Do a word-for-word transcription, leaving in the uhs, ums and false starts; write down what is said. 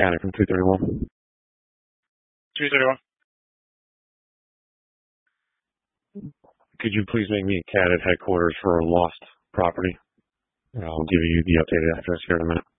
County from two thirty-one. two thirty-one. Could you please make me a cat at headquarters for a lost property? I'll give you the updated address here in a minute.